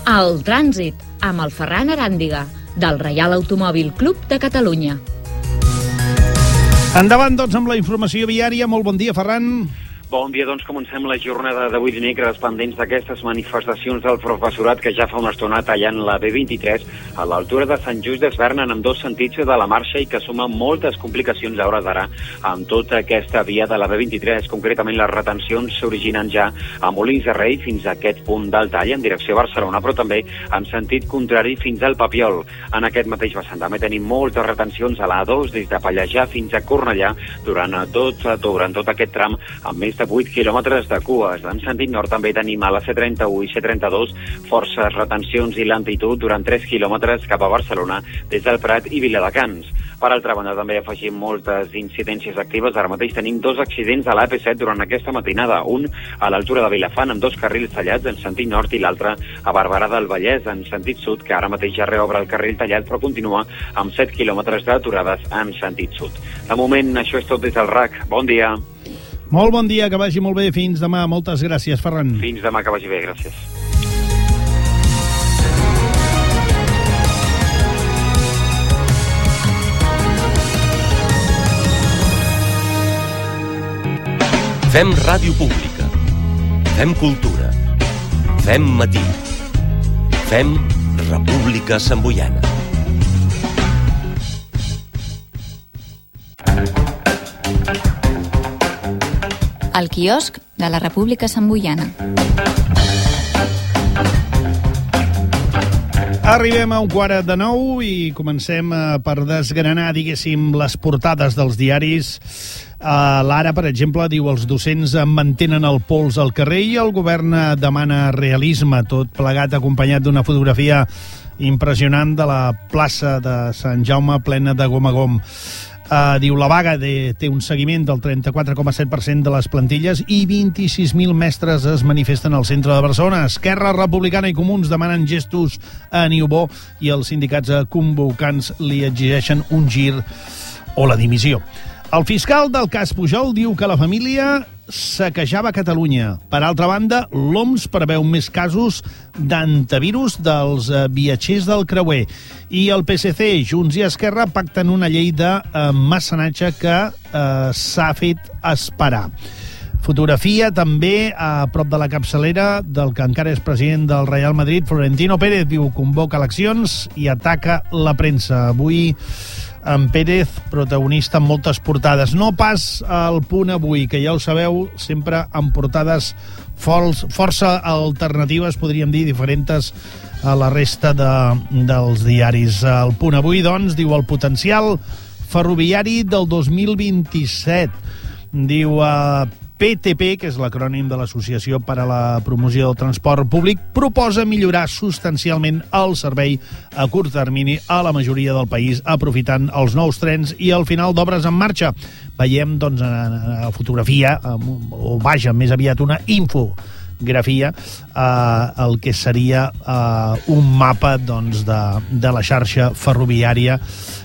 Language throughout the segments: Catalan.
El trànsit, amb el Ferran Aràndiga, del Reial Automòbil Club de Catalunya. Endavant, doncs, amb la informació viària. Molt bon dia, Ferran. Bon dia, doncs comencem la jornada d'avui dimecres pendents d'aquestes manifestacions del professorat que ja fa una estona tallant la B23 a l'altura de Sant Just d'Esvern en ambdós sentits de la marxa i que suma moltes complicacions a hores d'ara amb tota aquesta via de la B23. Concretament, les retencions s'originen ja a Molins de Rei fins a aquest punt del tall en direcció a Barcelona, però també en sentit contrari fins al Papiol. En aquest mateix vessant també tenim moltes retencions a la A2 des de Pallejà fins a Cornellà durant tot aquest tram amb més de 8 quilòmetres de cues. En sentit nord també tenim a la C31 i C32 forces retencions i lentitud durant 3 quilòmetres cap a Barcelona des del Prat i Viladecans. Per altra banda, també afegim moltes incidències actives. Ara mateix tenim 2 accidents a l'AP7 durant aquesta matinada. Un a l'altura de Vilafant amb 2 carrils tallats en sentit nord i l'altre a Barberà del Vallès en sentit sud, que ara mateix ja reobre el carril tallat però continua amb 7 quilòmetres d'aturades en sentit sud. De moment, això és tot des del RAC. Bon dia. Molt bon dia, que vagi molt bé. Fins demà. Moltes gràcies, Ferran. Fins demà, que vagi bé. Gràcies. Fem ràdio pública. Fem cultura. Fem matí. Fem República Samboiana. El quiosc de la República Samboiana. Arribem a 8:45 i comencem per desgranar, diguéssim, les portades dels diaris. L'Ara, per exemple, diu els docents mantenen el pols al carrer i el govern demana realisme, tot plegat acompanyat d'una fotografia impressionant de la plaça de Sant Jaume plena de gom a gom. Diu, la vaga té un seguiment del 34,7% de les plantilles i 26.000 mestres es manifesten al centre de Barcelona. Esquerra Republicana i Comuns demanen gestos a Niubó i els sindicats convocants li exigeixen un gir o la dimissió. El fiscal del cas Pujol diu que la família saquejava Catalunya. Per altra banda, l'OMS preveu més casos d'antivirus dels viatgers del creuer. I el PSC, Junts i Esquerra pacten una llei de mecenatge que s'ha fet esperar. Fotografia també a prop de la capçalera del que encara és president del Real Madrid, Florentino Pérez, diu, convoca eleccions i ataca la premsa. Avui en Pérez, protagonista en moltes portades. No pas al Punt avui, que ja ho sabeu, sempre amb portades força alternatives, podríem dir, diferents a la resta dels diaris. El Punt avui, doncs, diu el potencial ferroviari del 2027. Diu PTP, que és l'acrònim de l'Associació per a la Promoció del Transport Públic, proposa millorar substancialment el servei a curt termini a la majoria del país, aprofitant els nous trens i el final d'obres en marxa. Veiem, doncs, a fotografia, o vaja, més aviat una infografia, el que seria un mapa, doncs, de la xarxa ferroviària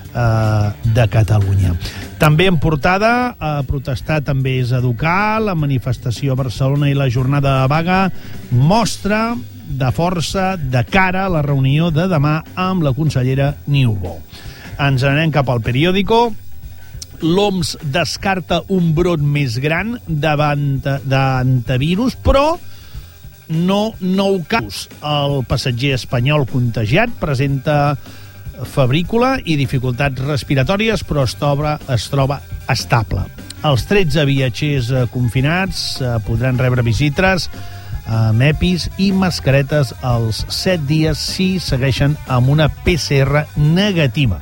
de Catalunya. També en portada, protestar també és educar, la manifestació a Barcelona i la jornada de vaga mostra de força de cara a la reunió de demà amb la consellera Niubó. Ens anem cap al periòdico. L'OMS descarta un brot més gran d'antivirus, però no nou cas. El passatger espanyol contagiat presenta febrícula i dificultats respiratòries, però es troba estable. Els 13 viatgers confinats podran rebre visites amb EPIs i mascaretes els 7 dies si segueixen amb una PCR negativa.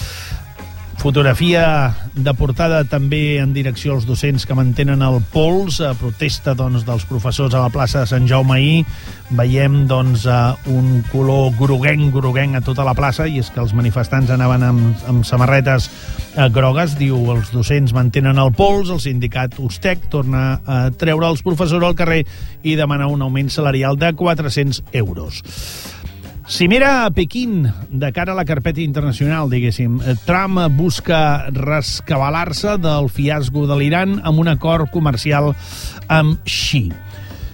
Fotografia de portada també en direcció als docents que mantenen el pols, a protesta, doncs, dels professors a la plaça de Sant Jaume ahir. Veiem, doncs, un color groguenc a tota la plaça, i és que els manifestants anaven amb samarretes grogues. Diu, els docents mantenen el pols, el sindicat USTEC torna a treure els professors al carrer i demana un augment salarial de 400 euros. Cimera a Pequín, de cara a la carpeta internacional, diguéssim. Trump busca rescabalar-se del fiasco de l'Iran amb un acord comercial amb Xi.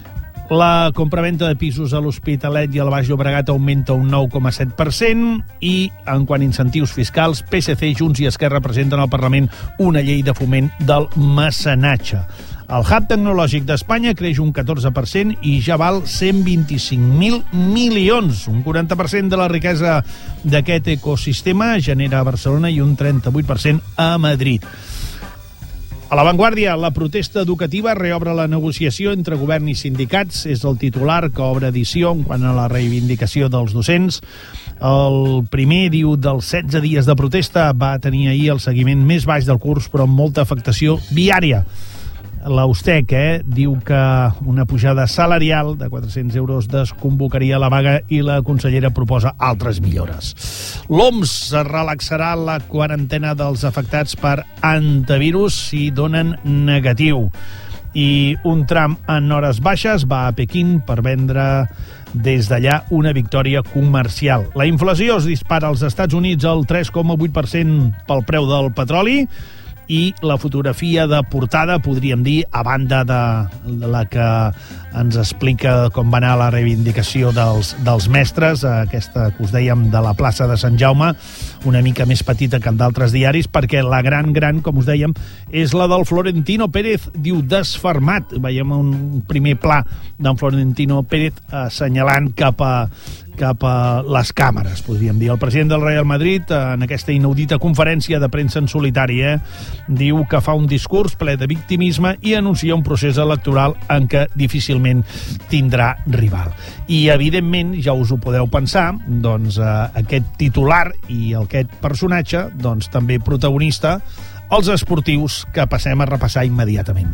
La compraventa de pisos a l'Hospitalet i al Baix Llobregat augmenta un 9,7% i, en quant a incentius fiscals, PSC, Junts i Esquerra presenten al Parlament una llei de foment del mecenatge. El hub tecnològic d'Espanya creix un 14% i ja val 125.000 milions. Un 40% de la riquesa d'aquest ecosistema genera a Barcelona i un 38% a Madrid. A l'avantguàrdia, la protesta educativa reobre la negociació entre govern i sindicats. És el titular que obre edició en quant a la reivindicació dels docents. El primer, diu, dels 16 dies de protesta va tenir ahir el seguiment més baix del curs, però amb molta afectació viària. L'Austec diu que una pujada salarial de 400 euros desconvocaria la vaga i la consellera proposa altres millores. L'OMS relaxarà la quarantena dels afectats per antivirus si donen negatiu. I un tram en hores baixes va a Pequín per vendre des d'allà una victòria comercial. La inflació es dispara als Estats Units al 3,8% pel preu del petroli, i la fotografia de portada, podríem dir, a banda de la que ens explica com va anar la reivindicació dels mestres, aquesta que us dèiem de la plaça de Sant Jaume, una mica més petita que en d'altres diaris, perquè la gran, com us dèiem, és la del Florentino Pérez, diu, desfermat. Veiem un primer pla d'en Florentino Pérez assenyalant cap a les càmeres, podríem dir. El president del Real Madrid, en aquesta inaudita conferència de premsa en solitari, diu que fa un discurs ple de victimisme i anuncia un procés electoral en què difícilment tindrà rival. I, evidentment, ja us ho podeu pensar, doncs aquest titular i aquest personatge, doncs també protagonista, els esportius que passem a repassar immediatament.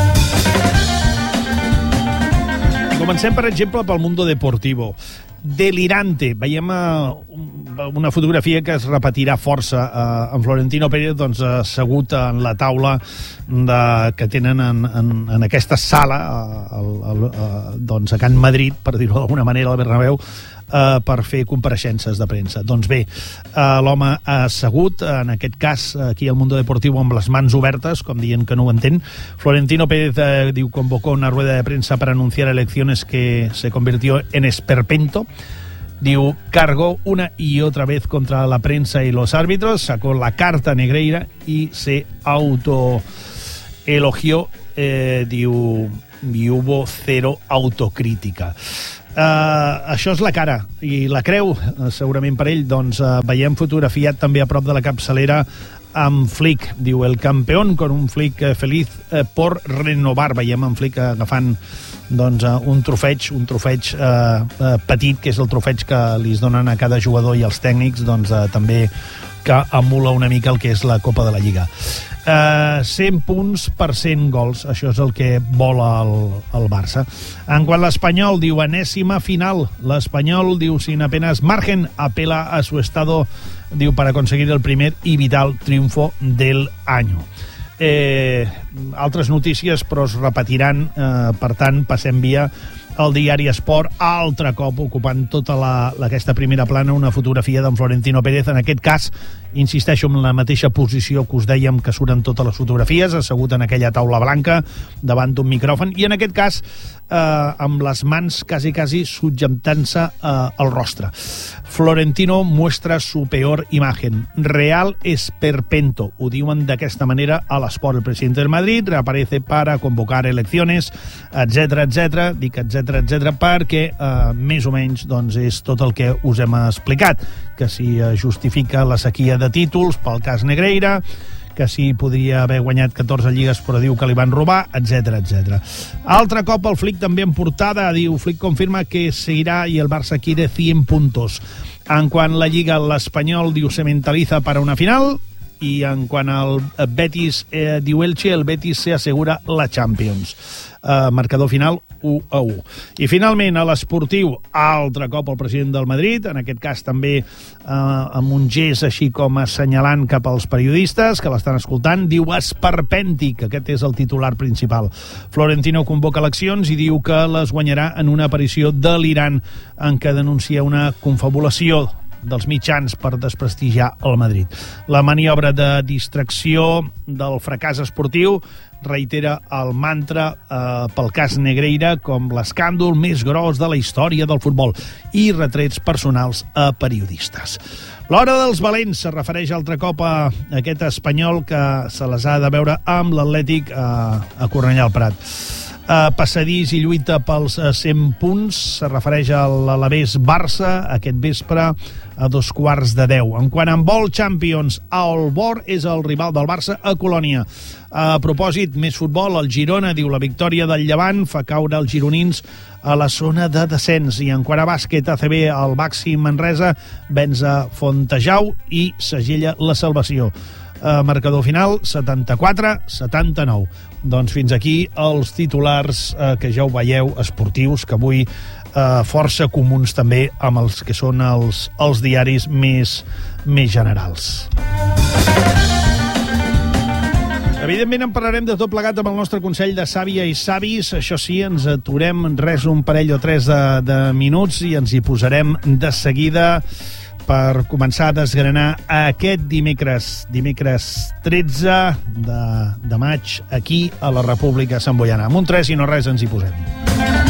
Comencem, per exemple, pel Mundo Deportivo. Delirante. Veiem una fotografia que es repetirà força. En Florentino Pérez, doncs, assegut en la taula que tenen en aquesta sala doncs a Can Madrid, per dir-ho d'alguna manera, al Bernabéu, per fer compareixences de premsa. Doncs bé, l'home assegut, en aquest cas, aquí al Mundo Deportivo, amb les mans obertes, com dient que no ho entén. Florentino Pérez, diu, convocó una rueda de prensa para anunciar elecciones que se convirtió en esperpento. Diu, cargó una y otra vez contra la prensa y los árbitros, sacó la carta Negreira y se autoelogió, diu, y hubo cero autocrítica. Això és la cara i la creu, segurament per ell. Doncs veiem fotografiat també a prop de la capçalera amb Flick, diu, el campeón con un Flick feliz por renovar. Veiem en Flick agafant doncs un trofeig petit, que és el trofeig que li donen a cada jugador i als tècnics, doncs també que emula una mica el que és la Copa de la Lliga. 100 punts per 100 gols, això és el que vol el Barça. En quant a l'Espanyol, diu, enèsima final. L'Espanyol, diu, sin apenas margen, apela a su estado, diu, para conseguir el primer y vital triunfo del año. Altres notícies, però es repetiran, per tant, passem via al diari Esport, altre cop ocupant tota aquesta primera plana, una fotografia d'en Florentino Pérez, en aquest cas, insisteixo, en la mateixa posició que us dèiem que surten totes les fotografies, assegut en aquella taula blanca, davant d'un micròfon, i en aquest cas, amb les mans quasi subjectant-se al rostre. Florentino muestra su peor imagen. Real esperpento. Ho diuen d'aquesta manera a l'Esport. El president del Madrid reaparece para convocar elecciones, etc. Dic etc, perquè més o menys doncs, és tot el que us hem explicat, que si justifica la sequia de títols pel cas Negreira, que sí podria haver guanyat 14 lligues però diu que li van robar, etc. Altre cop el Flick també en portada, diu, Flick confirma que seguirá y el Barça quiere 100 puntos. En quant a la Lliga, l'Espanyol, diu, se mentaliza para una final, i en quant al Betis, diu Elche, el Betis se asegura la Champions. Marcador final 1-1. I finalment a l'Esportiu, altre cop el president del Madrid, en aquest cas també amb un gest així com assenyalant cap als periodistes que l'estan escoltant, diu esperpèntic, aquest és el titular principal. Florentino convoca eleccions i diu que les guanyarà en una aparició delirant en què denuncia una confabulació dels mitjans per desprestigiar el Madrid. La maniobra de distracció del fracàs esportiu reitera el mantra pel cas Negreira com l'escàndol més gros de la història del futbol i retrets personals a periodistes. L'hora dels valents se refereix altre cop a aquest espanyol que se les ha de veure amb l'Atlètic a Cornellà al Prat. Passadís i lluita pels 100 punts se refereix a l'Alavés Barça aquest vespre a 2:15. En quant a handbol Champions, Aalborg és el rival del Barça a Colònia. A propòsit, més futbol, el Girona diu la victòria del Llevant fa caure els gironins a la zona de descens. I en quant a bàsquet, ACB, el Baxi Manresa venç a Fontejau i segella la salvació. Marcador final 74-79. Doncs fins aquí els titulars que ja ho veieu esportius, que avui força comuns també amb els que són els diaris més generals. Evidentment en parlarem de tot plegat amb el nostre Consell de Sàvia i Savis. Això sí, ens aturem un parell o tres de minuts i ens hi posarem de seguida per començar a desgranar aquest dimecres 13 de maig aquí a la República Samboiana. Amb un 3 i no res ens hi posem.